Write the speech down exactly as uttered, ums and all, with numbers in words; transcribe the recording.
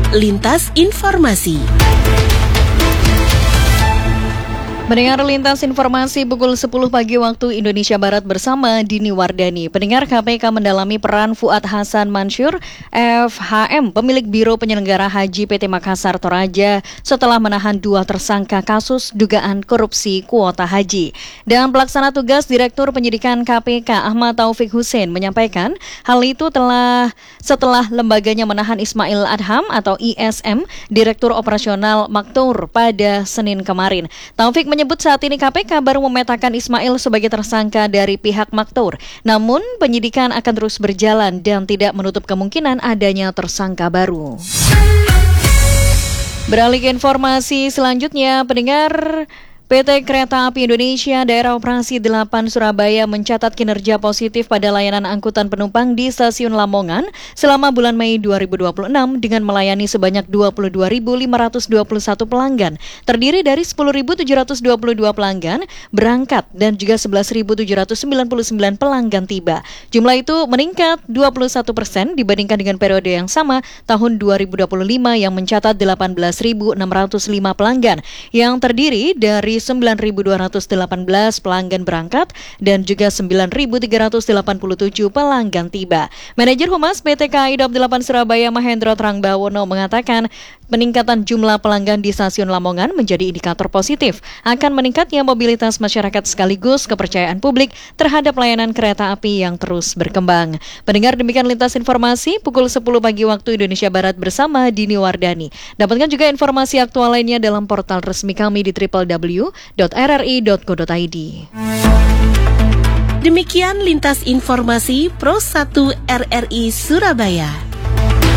Lintas Informasi. Mendengar Lintas Informasi pukul sepuluh pagi waktu Indonesia Barat bersama Dini Wardani. Pendengar, K P K mendalami peran Fuad Hasan Mansur, F H M, pemilik Biro Penyelenggara Haji P T Makassar Toraja, setelah menahan dua tersangka kasus dugaan korupsi kuota haji. Dan pelaksana tugas Direktur Penyidikan K P K Ahmad Taufik Hussein menyampaikan hal itu telah setelah lembaganya menahan Ismail Adham atau I S M, Direktur Operasional Maktur pada Senin kemarin. Taufik menyebut saat ini K P K baru memetakan Ismail sebagai tersangka dari pihak Maktur. Namun penyidikan akan terus berjalan dan tidak menutup kemungkinan adanya tersangka baru. Beralih ke informasi selanjutnya, pendengar, P T Kereta Api Indonesia Daerah Operasi delapan Surabaya mencatat kinerja positif pada layanan angkutan penumpang di Stasiun Lamongan selama bulan Mei dua ribu dua puluh enam dengan melayani sebanyak dua puluh dua ribu lima ratus dua puluh satu pelanggan, terdiri dari sepuluh ribu tujuh ratus dua puluh dua pelanggan berangkat dan juga sebelas ribu tujuh ratus sembilan puluh sembilan pelanggan tiba. Jumlah itu meningkat dua puluh satu persen dibandingkan dengan periode yang sama tahun dua ribu dua puluh lima yang mencatat delapan belas ribu enam ratus lima pelanggan, yang terdiri dari sembilan ribu dua ratus delapan belas pelanggan berangkat dan juga sembilan ribu tiga ratus delapan puluh tujuh pelanggan tiba. Manajer Humas P T K A I Dawab delapan Surabaya Mahendro Trangbawono mengatakan peningkatan jumlah pelanggan di Stasiun Lamongan menjadi indikator positif akan meningkatnya mobilitas masyarakat sekaligus kepercayaan publik terhadap layanan kereta api yang terus berkembang. Pendengar, demikian Lintas Informasi pukul sepuluh pagi waktu Indonesia Barat bersama Dini Wardani. Dapatkan juga informasi aktual lainnya dalam portal resmi kami di w w w titik r r i titik co titik i d. Demikian Lintas Informasi Pro satu R R I Surabaya.